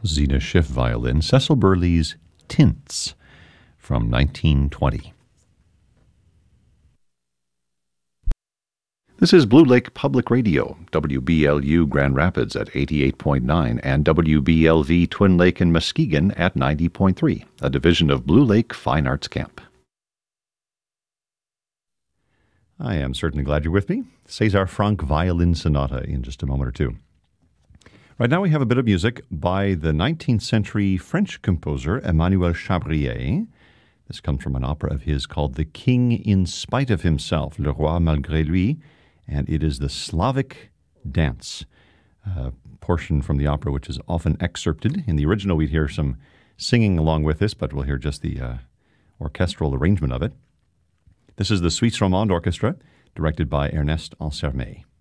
Zina Schiff violin, Cecil Burley's Tints from 1920. This is Blue Lake Public Radio, WBLU Grand Rapids at 88.9 and WBLV Twin Lake and Muskegon at 90.3, a division of Blue Lake Fine Arts Camp. I am certainly glad you're with me. César Franck Violin Sonata in just a moment or two. Right now we have a bit of music by the 19th century French composer Emmanuel Chabrier. This comes from an opera of his called The King in Spite of Himself, Le Roi Malgré Lui, and it is the Slavic dance, portion from the opera which is often excerpted. In the original we'd hear some singing along with this, but we'll hear just the orchestral arrangement of it. This is the Suisse Romande Orchestra, directed by Ernest Ansermet.